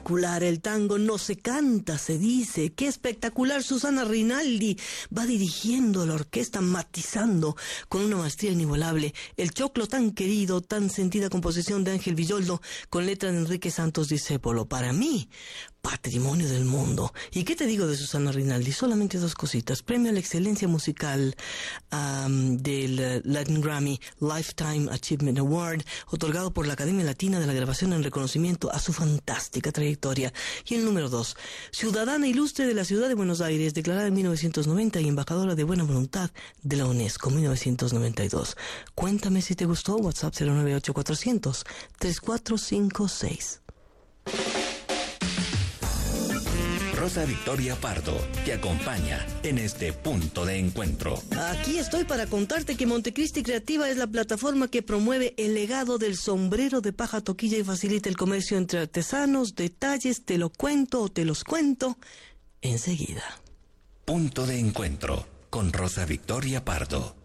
espectacular, el tango no se canta, se dice. Qué espectacular, Susana Rinaldi va dirigiendo la orquesta, matizando con una maestría inigualable el choclo tan querido, tan sentida composición de Ángel Villoldo con letra de Enrique Santos Discépolo. Para mí, patrimonio del mundo. ¿Y qué te digo de Susana Rinaldi? Solamente dos cositas. Premio a la excelencia musical del Latin Grammy Lifetime Achievement Award, otorgado por la Academia Latina de la Grabación en reconocimiento a su fantástica trayectoria. Y el número 2, ciudadana ilustre de la ciudad de Buenos Aires, declarada en 1990 y embajadora de buena voluntad de la UNESCO 1992. Cuéntame si te gustó. WhatsApp 098-400-3456. Rosa Victoria Pardo te acompaña en este punto de encuentro. Aquí estoy para contarte que Montecristi Creativa es la plataforma que promueve el legado del sombrero de paja toquilla y facilita el comercio entre artesanos. Detalles te lo cuento o te los cuento enseguida. Punto de encuentro con Rosa Victoria Pardo.